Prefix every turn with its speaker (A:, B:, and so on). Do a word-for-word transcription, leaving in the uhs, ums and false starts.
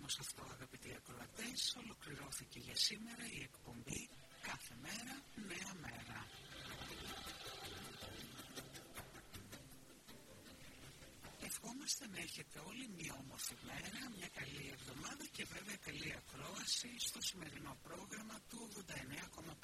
A: όμως αυτό, αγαπητοί ακροατές, ολοκληρώθηκε για σήμερα η εκπομπή «Κάθε μέρα νέα μέρα». Ευχόμαστε να έχετε όλοι μια όμορφη μέρα, μια καλή εβδομάδα και βέβαια καλή ακρόαση στο σημερινό πρόγραμμα του ογδόντα εννέα κόμμα πέντε.